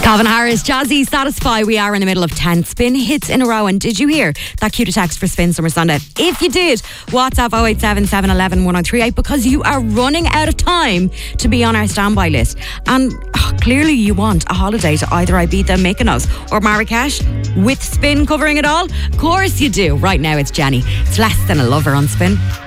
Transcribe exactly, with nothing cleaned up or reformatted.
Calvin Harris, Jazzy, Satisfy. We are in the middle of ten spin hits in a row. And did you hear that cue to text for Spin Summer Sunday? If you did, WhatsApp oh eight seven, seven one one, one oh three eight because you are running out of time to be on our standby list. And oh, clearly you want a holiday to either Ibiza, Mykonos or Marrakesh with Spin covering it all. Of course you do. Right now it's Jenny. It's Less Than a Lover on Spin.